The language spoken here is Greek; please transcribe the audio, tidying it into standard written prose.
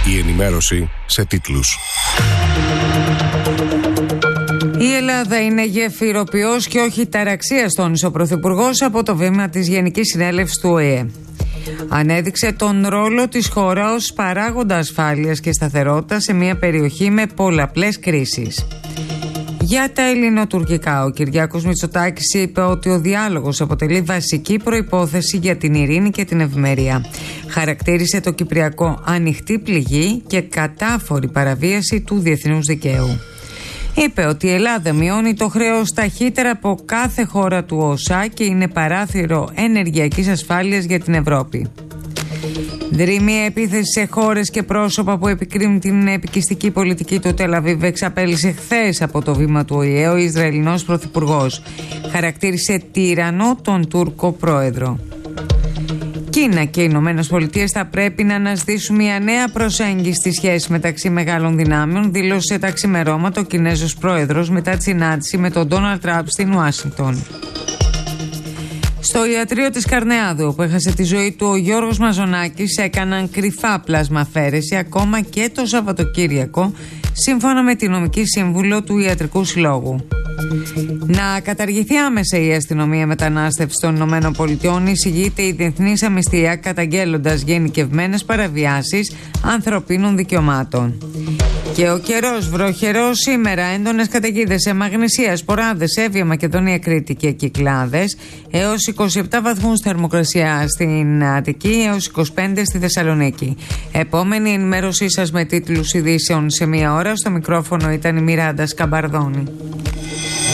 Η ενημέρωση σε τίτλους. Η Ελλάδα είναι γεφυροποιός και όχι ταραξίας, τόνισε ο Πρωθυπουργός από το βήμα της Γενικής Συνέλευσης του ΟΗΕ. Ανέδειξε τον ρόλο της χώρας ως παράγοντα ασφάλειας και σταθερότητας σε μια περιοχή με πολλαπλές κρίσεις. Για τα ελληνοτουρκικά, ο Κυριάκος Μητσοτάκης είπε ότι ο διάλογος αποτελεί βασική προϋπόθεση για την ειρήνη και την ευημερία. Χαρακτήρισε το Κυπριακό ανοιχτή πληγή και κατάφορη παραβίαση του διεθνούς δικαίου. Είπε ότι η Ελλάδα μειώνει το χρέος ταχύτερα από κάθε χώρα του ΟΣΑ και είναι παράθυρο ενεργειακής ασφάλειας για την Ευρώπη. Δρύμη επίθεση σε χώρες και πρόσωπα που επικρίνουν την επικιστική πολιτική του Τελ Αβίβ εξαπέλυσε χθες από το βήμα του ΟΗΕ ο Ισραηλινός Πρωθυπουργός. Χαρακτήρισε τύραννο τον Τούρκο πρόεδρο. Κίνα και οι Ηνωμένες Πολιτείες θα πρέπει να αναζητήσουν μια νέα προσέγγιση στη σχέση μεταξύ μεγάλων δυνάμεων, δήλωσε τα ξημερώματα ο Κινέζος πρόεδρος μετά τη συνάντηση με τον Ντόναλντ Τραμπ στην Ουάσιγκτον. Στο ιατρείο της Καρνεάδου, όπου έχασε τη ζωή του ο Γιώργος Μαζονάκης, έκαναν κρυφά πλασμαφαίρεση ακόμα και το Σαββατοκύριακο, σύμφωνα με τη νομική σύμβουλο του Ιατρικού Συλλόγου. Να καταργηθεί άμεσα η αστυνομία μετανάστευση των Ηνωμένων Πολιτειών, εισηγείται η Διεθνής Αμνηστία, καταγγέλλοντας γενικευμένες παραβιάσεις ανθρωπίνων δικαιωμάτων. Και ο καιρός βροχερός σήμερα, έντονες καταιγίδες σε Μαγνησία, Σποράδες, Εύβοια, Μακεδονία, Κρήτη και Κυκλάδες, έως 27 βαθμούς θερμοκρασία στην Αττική, έως 25 στη Θεσσαλονίκη. Επόμενη ενημέρωσή σας με τίτλους ειδήσεων σε μία ώρα. Στο μικρόφωνο ήταν η Μιράντα Σκαμπαρδόνη.